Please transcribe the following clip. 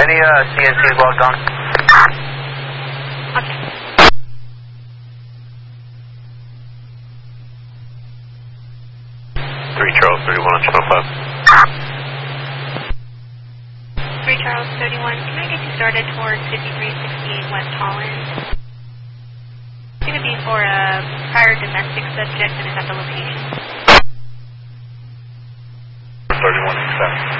Any CNCs logged on? Okay. 3 Charles 31 on channel 5. 3 Charles 31, can I get you started towards 5368 West Holland? It's going to be for a prior domestic subject and is at the location. 31 accept.